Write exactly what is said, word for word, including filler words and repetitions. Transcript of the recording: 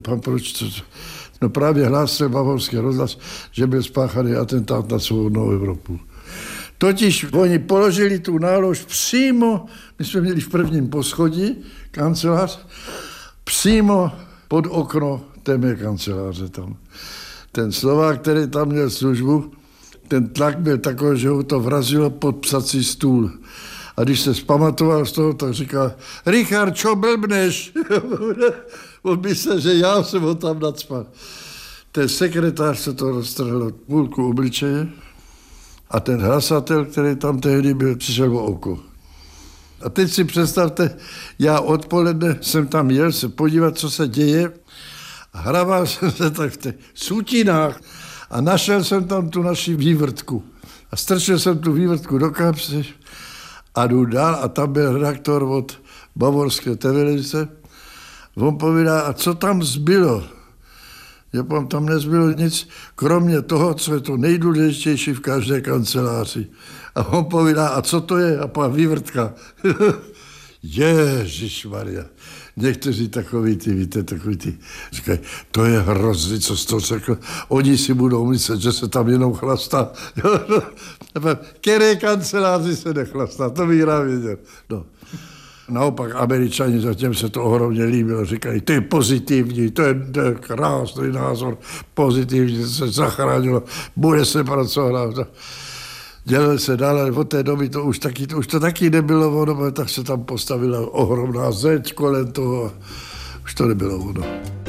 Pan proč to? No právě hlásil Bavorský rozhlas, že byl spáchaný atentát na svobodnou Evropu. Totiž oni položili tu nálož přímo, my jsme měli v prvním poschodí kancelář, přímo pod okno té mé kanceláře tam. Ten Slovák, který tam měl službu, ten tlak byl takový, že ho to vrazilo pod psací stůl. A když se zpamatoval z toho, tak říkal, Richard, čo blbneš? On myslel, že já jsem ho tam nacpal. Ten sekretář se to roztrhlo půlku obličeje a ten hlasatel, který tam tehdy byl, přišel o oko. A teď si představte, já odpoledne jsem tam jel se podívat, co se děje. A hrával jsem se tak v těch sutinách a našel jsem tam tu naši vývrtku. A strčil jsem tu vývrtku do kapsy a jdu dál a tam byl redaktor od Bavorské televize. On povídá, a co tam zbylo? že tam nezbylo nic, kromě toho, co je to nejdůležitější v každé kanceláři. A on povídá, a co to je? A pan vývrtka. Ježišmarja. Někteří takový ty, víte, takový ty, říkají, to je hrozný, co jsi to řekl. Oni si budou myslet, že se tam jenom chlastá. Které kanceláři se nechlastá, to bych rád věděl. No. Naopak Američani, zatím se to ohromně líbilo, říkají, to je pozitivní, to je, to je krásný názor, pozitivní, se zachránilo, bude se pracovat. Dělali se dál, ale od té doby to už, taky, to už to taky nebylo ono, tak se tam postavila ohromná zeď kolem toho, už to nebylo ono.